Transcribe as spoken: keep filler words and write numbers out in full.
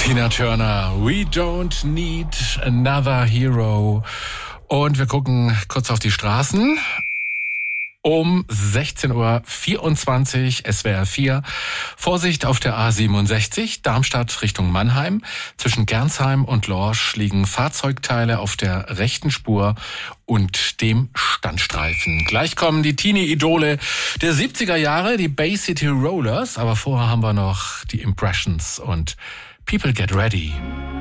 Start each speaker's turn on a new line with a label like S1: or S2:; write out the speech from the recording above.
S1: Tina Turner, We Don't Need Another Hero. Und wir gucken kurz auf die Straßen. Um sechzehn Uhr vierundzwanzig, S W R vier. Vorsicht auf der A siebenundsechzig, Darmstadt Richtung Mannheim. Zwischen Gernsheim und Lorsch liegen Fahrzeugteile auf der rechten Spur und dem Standstreifen. Gleich kommen die Teenie-Idole der siebziger Jahre, die Bay City Rollers. Aber vorher haben wir noch die Impressions und People Get Ready.